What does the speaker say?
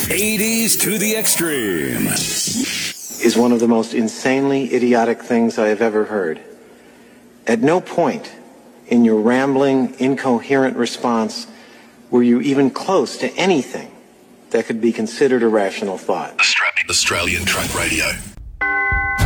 80s to the extreme is one of the most insanely idiotic things I have ever heard. At no point in your rambling, incoherent response were you even close to anything that could be considered a rational thought. Australian Truck Radio.